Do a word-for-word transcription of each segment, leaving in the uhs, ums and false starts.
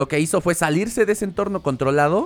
lo que hizo fue salirse de ese entorno controlado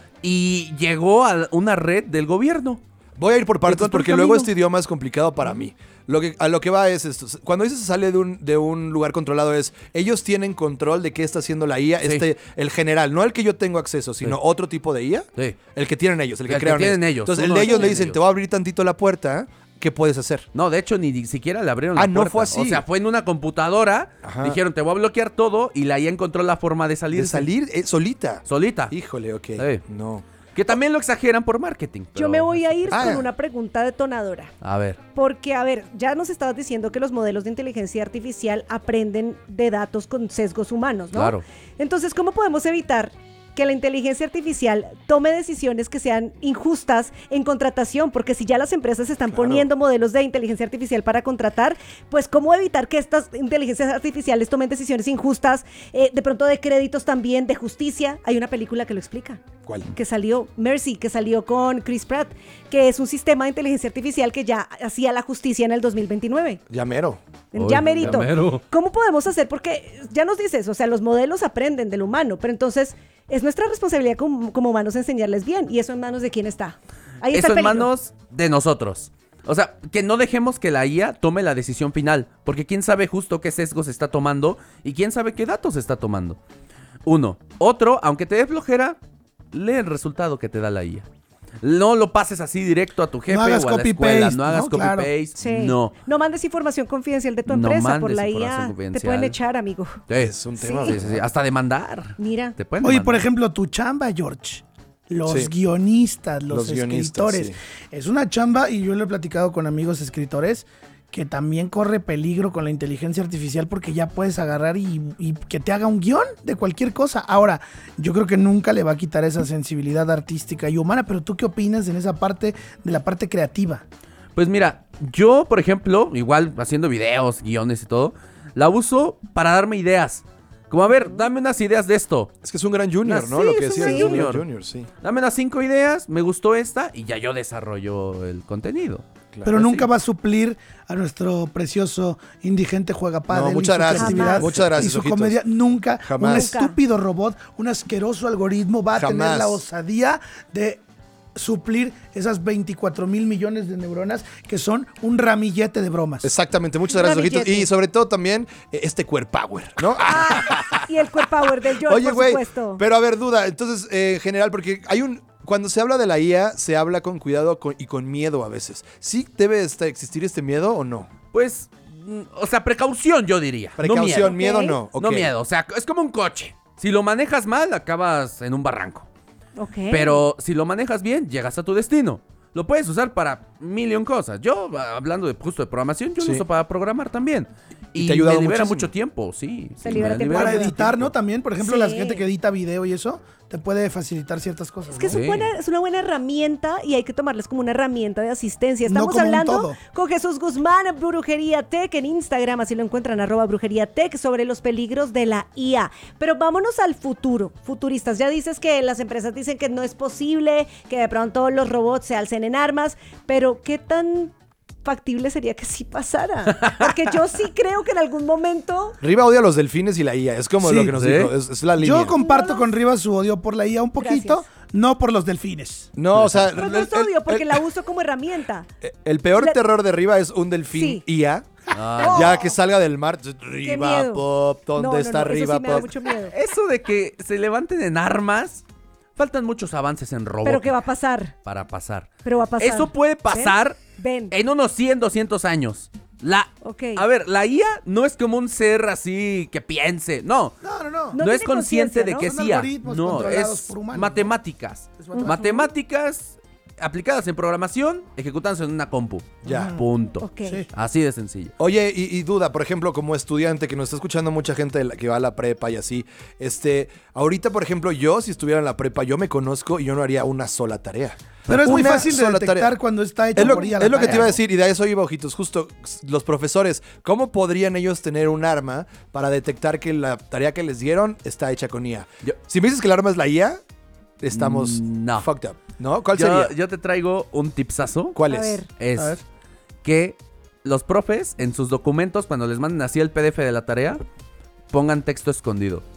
y llegó a una red del gobierno. Voy a ir por partes porque luego este idioma es complicado para uh-huh. mí. Lo que, a lo que va es esto. Cuando dice se sale de un, de un lugar controlado es, ellos tienen control de qué está haciendo la I A, sí. este, el general, no el que yo tengo acceso, sino sí. otro tipo de I A, sí. el que tienen ellos, el que el crearon que tienen ellos. ellos. Entonces el de ellos le dicen, ellos. te voy a abrir tantito la puerta, ¿qué puedes hacer? No, de hecho ni, ni siquiera le abrieron ah, la puerta. no fue así. O sea, fue en una computadora, Ajá. dijeron, te voy a bloquear todo, y la I A encontró la forma de salir. ¿De salir eh, solita? Solita. Híjole, ok. Sí. No. Que también lo exageran por marketing. Pero... Yo me voy a ir ah, con una pregunta detonadora. A ver. Porque, a ver, ya nos estabas diciendo que los modelos de inteligencia artificial aprenden de datos con sesgos humanos, ¿no? Claro. Entonces, ¿cómo podemos evitar que la inteligencia artificial tome decisiones que sean injustas en contratación? Porque si ya las empresas están claro. poniendo modelos de inteligencia artificial para contratar, pues ¿cómo evitar que estas inteligencias artificiales tomen decisiones injustas? Eh, de pronto de créditos también, de justicia. Hay una película que lo explica. ¿Cuál? Que salió, Mercy, que salió con Chris Pratt, que es un sistema de inteligencia artificial que ya hacía la justicia en el dos mil veintinueve. Ya mero. Oy, ya merito. Ya mero. ¿Cómo podemos hacer? Porque ya nos dices, o sea, los modelos aprenden del humano, pero entonces es nuestra responsabilidad como, como humanos enseñarles bien. ¿Y eso en manos de quién está? Ahí está eso el en manos de nosotros. O sea, que no dejemos que la I A tome la decisión final, porque quién sabe justo qué sesgos está tomando y quién sabe qué datos está tomando. Uno. Otro, aunque te dé flojera, lee el resultado que te da la I A. No lo pases así directo a tu jefe no o a la escuela. Paste, no hagas ¿no? copy-paste. Claro. Sí. No. No mandes información confidencial de tu empresa no por la I A. Te pueden echar, amigo. Sí, es un tema. Sí. Sí, sí, sí. Hasta demandar. Mira. Te pueden Oye, demandar. Por ejemplo, tu chamba, George. Los sí. guionistas, los, los escritores. Guionistas, sí. Es una chamba, y yo lo he platicado con amigos escritores, que también corre peligro con la inteligencia artificial porque ya puedes agarrar y, y que te haga un guión de cualquier cosa. Ahora, yo creo que nunca le va a quitar esa sensibilidad artística y humana, pero ¿tú qué opinas en esa parte de la parte creativa? Pues mira, yo, por ejemplo, igual haciendo videos, guiones y todo, la uso para darme ideas. Como, a ver, dame unas ideas de esto. Es que es un gran junior, ¿no? Sí, Lo que es decía un es junior. un junior, sí. Dame unas cinco ideas, me gustó esta y ya yo desarrollo el contenido. Claro. Pero nunca va a suplir a nuestro precioso indigente juega pádel. No, muchas gracias. Muchas gracias. Y su ojitos. Comedia nunca. Jamás. Un estúpido robot, un asqueroso algoritmo va a Jamás. tener la osadía de suplir esas veinticuatro mil millones de neuronas que son un ramillete de bromas. Exactamente, muchas gracias, ojitos. Y sobre todo también este Queer Power, ¿no? Ah, y el Queer Power del George, Oye, por supuesto. Güey, pero a ver, duda, entonces, eh, en general, porque hay un... Cuando se habla de la I A, se habla con cuidado con, y con miedo a veces. ¿Sí debe este, existir este miedo o no? Pues, o sea, precaución yo diría. Precaución, no miedo, okay. no. Okay. No miedo, o sea, es como un coche. Si lo manejas mal, acabas en un barranco. Okay. Pero si lo manejas bien, llegas a tu destino. Lo puedes usar para millón cosas. Yo, hablando de justo de programación, yo sí. lo uso para programar también. Y, y te ayuda me libera muchísimo. mucho tiempo, sí. Se sí libera me tiempo. Para libera editar, tiempo. ¿no? También, por ejemplo, sí. la gente que edita video y eso, te puede facilitar ciertas cosas. Es que ¿no? es, un buena, es una buena herramienta y hay que tomarles como una herramienta de asistencia. Estamos no hablando con Jesús Guzmán, Brujería Tech, en Instagram, así lo encuentran, arroba Brujería Tech, sobre los peligros de la I A. Pero vámonos al futuro, futuristas. Ya dices que las empresas dicen que no es posible, que de pronto los robots se alcen en armas, pero ¿qué tan factible sería que sí pasara? Porque yo sí creo que en algún momento... Riva odia a los delfines y la I A, es como sí, lo que nos ¿sí? dijo, es, es la línea. Yo comparto no con Riva su odio por la I A un poquito, Gracias. no por los delfines. No, o sea... Pero no es odio, porque el, la uso como herramienta. El peor la... terror de Riva es un delfín sí. I A. Ah. Ya que salga del mar, Riva Pop, ¿dónde no, no, está no, Riva eso sí Pop? Me da mucho miedo. Eso de que se levanten en armas... Faltan muchos avances en robots. ¿Pero qué va a pasar? Para pasar. Pero va a pasar. Eso puede pasar Ven. Ven. en unos cien, doscientos años. La, okay. A ver, la I A no es como un ser así que piense. No. No, no, no. No, no es consciente de ¿no? que es Son I A. No, es humanos, matemáticas. ¿no? Matemáticas aplicadas en programación, ejecutándose en una compu. Ya. Punto. Okay. Sí. Así de sencillo. Oye, y, y duda, por ejemplo, como estudiante, que nos está escuchando mucha gente de la, que va a la prepa y así, este, ahorita, por ejemplo, yo, si estuviera en la prepa, yo me conozco y yo no haría una sola tarea. Pero es una muy fácil de detectar tarea. cuando está hecho es lo, por I A la Es lo que tarea, te iba a ¿no? decir, y de eso iba, ojitos, justo los profesores, ¿cómo podrían ellos tener un arma para detectar que la tarea que les dieron está hecha con I A? Yo, si me dices que el arma es la I A, estamos no. fucked up, ¿no? ¿Cuál yo, sería? Yo te traigo un tipsazo. ¿Cuál a es? Ver. Es a ver. que los profes en sus documentos, cuando les manden así el P D F de la tarea, pongan texto escondido.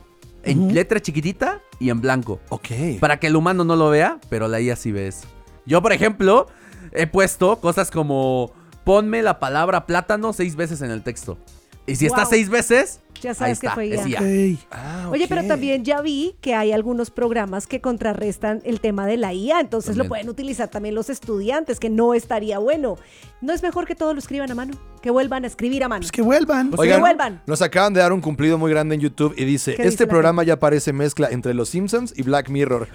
en uh-huh. letra chiquitita y en blanco. Ok. Para que el humano no lo vea, pero la I A sí ve eso. Yo, por ejemplo, he puesto cosas como ponme la palabra plátano seis veces en el texto. Y si wow. está seis veces, ya sabes que fue I A. Es I A. Okay. Ah, Oye, okay. pero también ya vi que hay algunos programas que contrarrestan el tema de la I A, entonces también lo pueden utilizar también los estudiantes, que no estaría bueno. ¿No es mejor que todos lo escriban a mano? Que vuelvan a escribir a mano. Pues que vuelvan. Pues Oigan, que vuelvan. Nos acaban de dar un cumplido muy grande en YouTube y dice, este dice programa ya parece mezcla entre Los Simpsons y Black Mirror.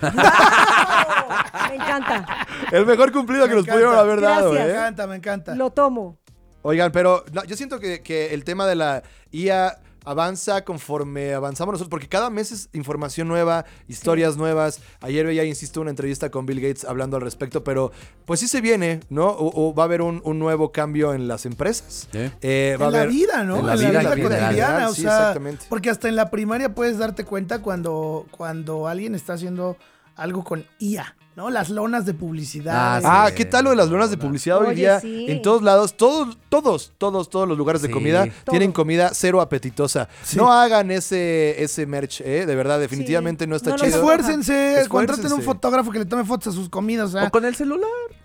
Me encanta. El mejor cumplido me que encanta. Nos pudieron haber dado. Gracias. ¿eh? Me encanta, me encanta. Lo tomo. Oigan, pero no, yo siento que, que el tema de la I A avanza conforme avanzamos nosotros, porque cada mes es información nueva, historias sí. nuevas. Ayer veía, insisto, una entrevista con Bill Gates hablando al respecto, pero pues sí se viene, ¿no? O, o va a haber un, un nuevo cambio en las empresas. ¿Sí? Eh, va en a haber, la vida, ¿no? En la, en vida, la vida cotidiana, o sí, sea, exactamente. Porque hasta en la primaria puedes darte cuenta cuando, cuando alguien está haciendo algo con I A. ¿No? Las lonas de publicidad. Ah, sí. ah, ¿qué tal lo de las lonas de publicidad Oye, hoy día? Sí. En todos lados, todos, todos, todos, todos los lugares de sí, comida todo. Tienen comida cero apetitosa. Sí. No hagan ese, ese merch, ¿eh? De verdad, definitivamente sí. no está no, chido. Esfuércense, contraten un fotógrafo que le tome fotos a sus comidas. O, sea. o con el celular.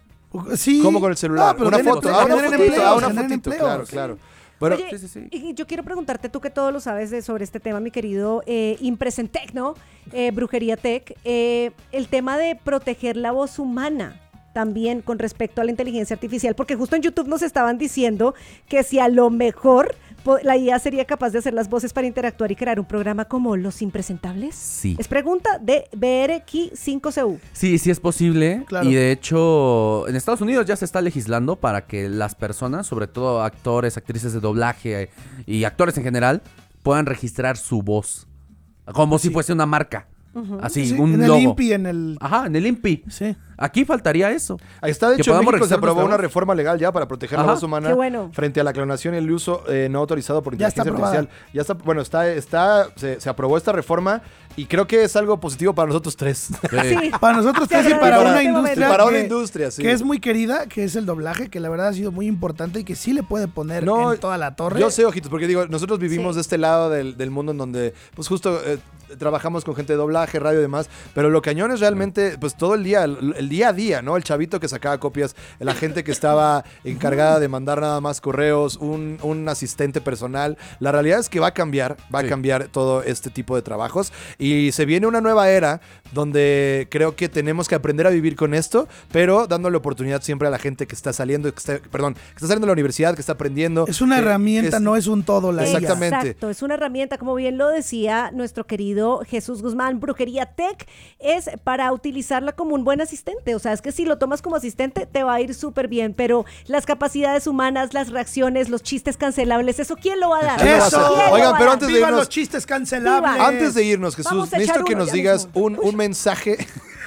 Sí. ¿Cómo con el celular? No, una tienen, foto. Ah, una fotito. Empleos, ah, una fotito. Empleos, claro, claro. Bueno, Oye, sí, sí, sí. Y yo quiero preguntarte, tú que todo lo sabes de, sobre este tema, mi querido eh, Impresentec, ¿no? Eh, Brujería Tech, eh, el tema de proteger la voz humana también con respecto a la inteligencia artificial, porque justo en YouTube nos estaban diciendo que si a lo mejor la I A sería capaz de hacer las voces para interactuar y crear un programa como Los Impresentables. Sí. Es pregunta de B R X cinco C U. Sí, sí es posible. Claro. Y de hecho, en Estados Unidos ya se está legislando para que las personas, sobre todo actores, actrices de doblaje y actores en general, puedan registrar su voz. Como sí. si fuese una marca. Uh-huh. Así, sí, un en logo. el I N P I, en el... Ajá, en el I N P I. Sí. Aquí faltaría eso. Ahí está, de hecho, en México se aprobó una reforma legal ya para proteger Ajá. la voz humana Qué bueno. frente a la clonación y el uso eh, no autorizado por ya inteligencia artificial. Ya está, bueno, está, está, se, se aprobó esta reforma y creo que es algo positivo para nosotros tres. Sí. Para nosotros tres y para, para una industria. Para que, una industria, sí. Que es muy querida, que es el doblaje, que la verdad ha sido muy importante y que sí le puede poner no, en toda la torre. Yo sé, ojitos, porque digo, nosotros vivimos sí. de este lado del, del mundo en donde, pues justo eh, trabajamos con gente de doblaje, radio y demás, pero lo cañón es realmente, pues todo el día, el, el día a día, ¿no? El chavito que sacaba copias, la gente que estaba encargada de mandar nada más correos, un, un asistente personal. La realidad es que va a cambiar, va sí. a cambiar todo este tipo de trabajos y se viene una nueva era donde creo que tenemos que aprender a vivir con esto, pero dándole oportunidad siempre a la gente que está saliendo, que está, perdón, que está saliendo de la universidad, que está aprendiendo. Es una eh, herramienta, es, no es un todo la Exactamente. Exacto, es una herramienta, como bien lo decía nuestro querido Jesús Guzmán, Brujería Tech, es para utilizarla como un buen asistente. O sea, es que si lo tomas como asistente, te va a ir súper bien, pero las capacidades humanas, las reacciones, los chistes cancelables, ¿eso quién lo va a dar? ¡Eso! Oigan, pero antes de ¡Viva irnos, los chistes cancelables! Viva. Antes de irnos, Jesús, necesito que nos digas un, un mensaje.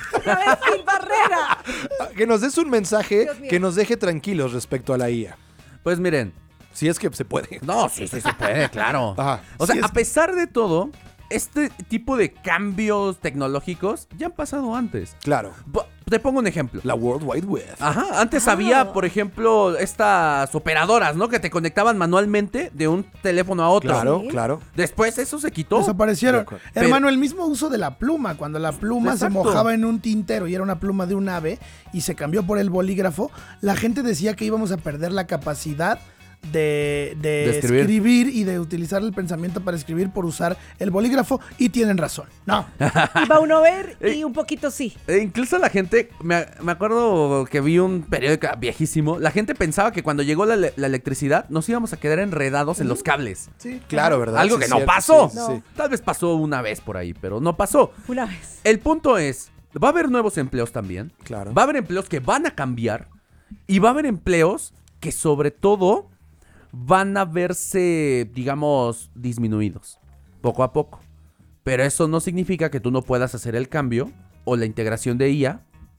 Sin barrera. Que nos des un mensaje que nos deje tranquilos respecto a la I A. Pues miren. Si es que se puede. No, sí, sí se puede, claro. Ajá. O sea, sí a pesar de todo, este tipo de cambios tecnológicos ya han pasado antes. Claro. Te pongo un ejemplo. La World Wide Web. Ajá, antes ah. había, por ejemplo, estas operadoras, ¿no? Que te conectaban manualmente de un teléfono a otro. Claro, ¿Sí? claro. Después eso se quitó. Desaparecieron. Pero, Hermano, el mismo uso de la pluma. Cuando la pluma Exacto. se mojaba en un tintero y era una pluma de un ave y se cambió por el bolígrafo, la gente decía que íbamos a perder la capacidad De, de, de escribir. escribir y de utilizar el pensamiento para escribir por usar el bolígrafo, y tienen razón. No. Iba uno a ver y un poquito sí. E incluso la gente, me, me acuerdo que vi un periódico viejísimo, la gente pensaba que cuando llegó la, la electricidad nos íbamos a quedar enredados uh-huh. en los cables. Sí, claro, ¿verdad? Algo sí, que cierto, no pasó. Sí, sí. Tal vez pasó una vez por ahí, pero no pasó. Una vez. El punto es, va a haber nuevos empleos también. Claro. Va a haber empleos que van a cambiar y va a haber empleos que sobre todo van a verse, digamos, disminuidos, poco a poco. Pero eso no significa que tú no puedas hacer el cambio o la integración de I A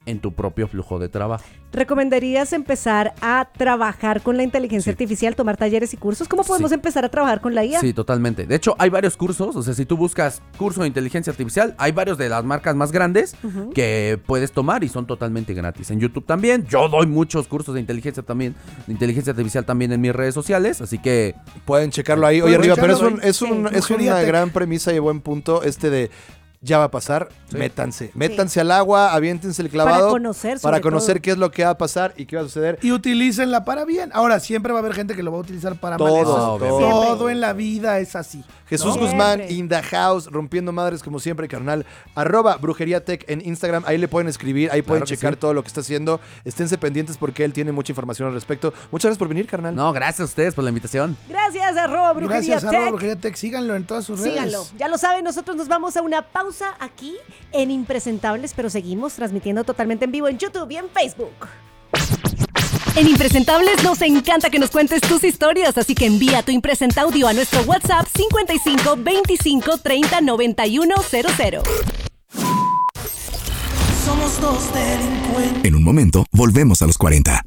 en tu propio flujo de trabajo. ¿Recomendarías empezar a trabajar con la inteligencia Sí. artificial, tomar talleres y cursos? ¿Cómo podemos Sí. empezar a trabajar con la I A? Sí, totalmente. De hecho, hay varios cursos. O sea, si tú buscas curso de inteligencia artificial, hay varios de las marcas más grandes uh-huh. que puedes tomar y son totalmente gratis. En YouTube también. Yo doy muchos cursos de inteligencia también, de inteligencia artificial también en mis redes sociales. Así que pueden checarlo ahí. Oye, arriba, pero es, un, es, un, sí. es una gran premisa y buen punto este de ya va a pasar, sí. métanse. Métanse sí. al agua, aviéntense el clavado. Para conocer, Para conocer todo. qué es lo que va a pasar y qué va a suceder. Y utilícenla para bien. Ahora, siempre va a haber gente que lo va a utilizar para todo, mal. Todo, todo en la vida es así. Jesús ¿no? Guzmán, Siempre. in the house, rompiendo madres como siempre, carnal. Arroba Brujería Tech en Instagram. Ahí le pueden escribir, ahí pueden claro checar sí. todo lo que está haciendo. Esténse pendientes porque él tiene mucha información al respecto. Muchas gracias por venir, carnal. No, gracias a ustedes por la invitación. Gracias, arroba Brujería Gracias, Tech. arroba Brujería Tech. Síganlo en todas sus redes. Síganlo. Ya lo saben, nosotros nos vamos a una pausa aquí en Impresentables, pero seguimos transmitiendo totalmente en vivo en YouTube y en Facebook. En Impresentables nos encanta que nos cuentes tus historias, así que envía tu impresenta audio a nuestro WhatsApp cincuenta y cinco veinticinco treinta noventa y uno cero cero. Somos dos delincuentes. En un momento, volvemos a los cuarenta.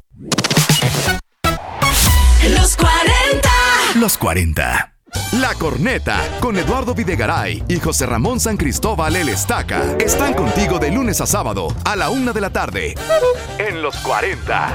Los cuarenta. Los cuarenta. La Corneta, con Eduardo Videgaray y José Ramón San Cristóbal El Estaca, están contigo de lunes a sábado a la una de la tarde. En Los cuarenta.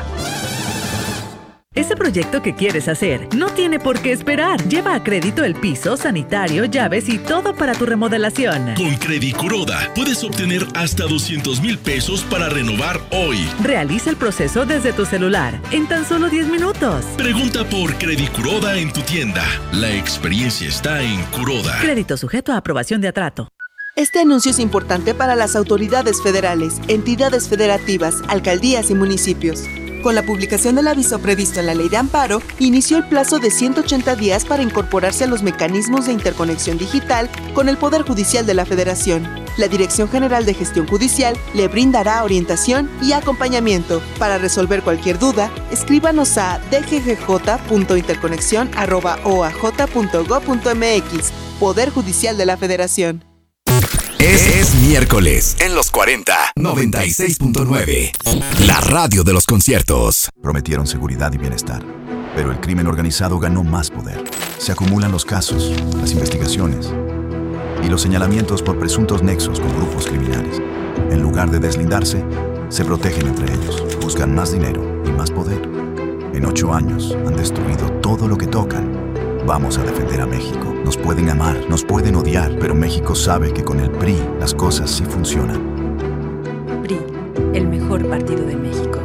Ese proyecto que quieres hacer no tiene por qué esperar. Lleva a crédito el piso, sanitario, llaves y todo para tu remodelación. Con Credicuroda puedes obtener hasta doscientos mil pesos para renovar hoy. Realiza el proceso desde tu celular en tan solo diez minutos. Pregunta por Credicuroda en tu tienda. La experiencia está en Curoda. Crédito sujeto a aprobación de atrato. Este anuncio es importante para las autoridades federales, entidades federativas, alcaldías y municipios. Con la publicación del aviso previsto en la Ley de Amparo, inició el plazo de ciento ochenta días para incorporarse a los mecanismos de interconexión digital con el Poder Judicial de la Federación. La Dirección General de Gestión Judicial le brindará orientación y acompañamiento. Para resolver cualquier duda, escríbanos a d g g j punto interconexión arroba o a j punto gob punto m x. Poder Judicial de la Federación. Es, es miércoles en Los cuarenta, noventa y seis punto nueve. La radio de los conciertos. Prometieron seguridad y bienestar, pero el crimen organizado ganó más poder. Se acumulan los casos, las investigaciones y los señalamientos por presuntos nexos con grupos criminales. En lugar de deslindarse, se protegen entre ellos, buscan más dinero y más poder. En ocho años han destruido todo lo que tocan. Vamos a defender a México. Nos pueden amar, nos pueden odiar, pero México sabe que con el P R I las cosas sí funcionan. P R I, el mejor partido de México.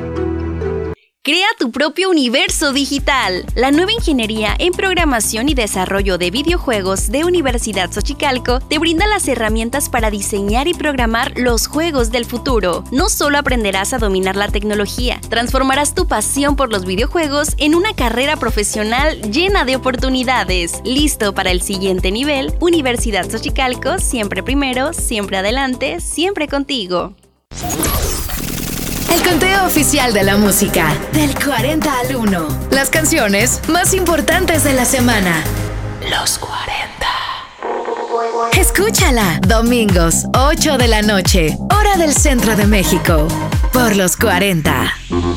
Crea tu propio universo digital. La nueva ingeniería en programación y desarrollo de videojuegos de Universidad Xochicalco te brinda las herramientas para diseñar y programar los juegos del futuro. No solo aprenderás a dominar la tecnología, transformarás tu pasión por los videojuegos en una carrera profesional llena de oportunidades. Listo para el siguiente nivel. Universidad Xochicalco, siempre primero, siempre adelante, siempre contigo. El conteo oficial de la música, del cuarenta al uno. Las canciones más importantes de la semana. Los cuarenta. Escúchala, domingos, ocho de la noche, hora del centro de México, por Los cuarenta.